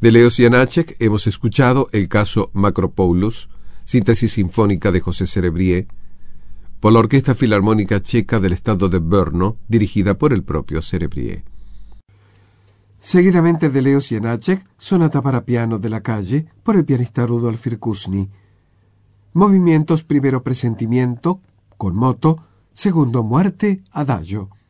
De Leos Janáček hemos escuchado el caso Macropoulos, síntesis sinfónica de José Serebrie, por la Orquesta Filarmónica Checa del estado de Brno, dirigida por el propio Serebrie. Seguidamente de Leos Janáček, sonata para piano de la calle, por el pianista Rudolf Irkusny. Movimientos: primero presentimiento, con moto; segundo muerte, adagio.